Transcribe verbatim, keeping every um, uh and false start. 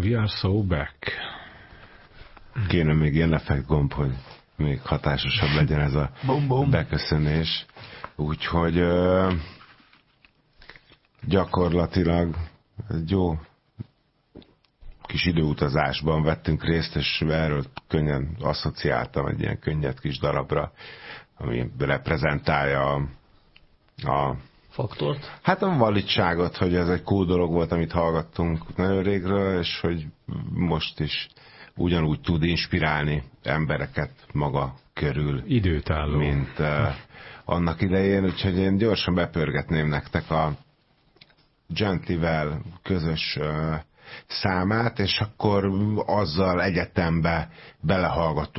We are so back. Kéne még ilyen effekt gomb, hogy még hatásosabb legyen ez a bum, bum. beköszönés. Úgyhogy ö, gyakorlatilag egy jó kis időutazásban vettünk részt, és erről könnyen asszociáltam egy ilyen könnyed kis darabra, ami reprezentálja a, a faktort. Hát a validságot, hogy ez egy cool dolog volt, amit hallgattunk nagyon régről, és hogy most is ugyanúgy tud inspirálni embereket maga körül. Időtálló. Mint uh, annak idején, úgyhogy én gyorsan bepörgetném nektek a Gentlyvel közös uh, számát, és akkor azzal egyetembe belehallgattuk